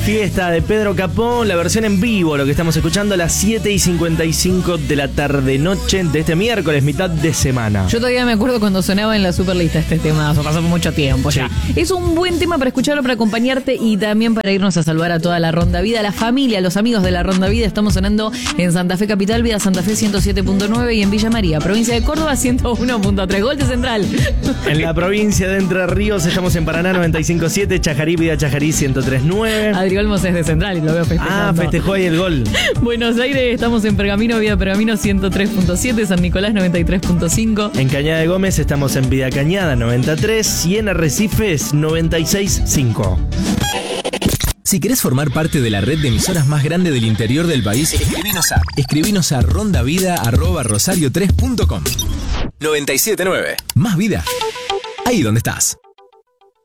fiesta de Pedro Capó, la versión en vivo, lo que estamos escuchando a las 7:55 de la tarde-noche de este miércoles, mitad de semana. Yo todavía me acuerdo cuando sonaba en la Superlista este tema, eso pasó por mucho tiempo ya. Es un buen tema para escucharlo, para acompañarte y también para irnos a saludar a toda la Ronda Vida, la familia, los amigos de la Ronda Vida. Estamos sonando en Santa Fe Capital, Vida Santa Fe 107.9 y en Villa María, provincia de Córdoba 101.3. Gol de Central. En la provincia de Entre Ríos estamos en Paraná 95.7, Chajarí, Vida Chajarí 103.9. Adri Olmos es de Central y lo veo festejando. Festejó ahí el gol. Buenos Aires estamos en Pergamino, Vida Pergamino 103.7, San Nicolás 93.5. En Cañada de Gómez estamos en Vida Cañada 93 y en Arrecifes 96.5. Si querés formar parte de la red de emisoras más grande del interior del país, escribinos a rondavida@rosario3.com. 97.9. Más vida. Ahí donde estás.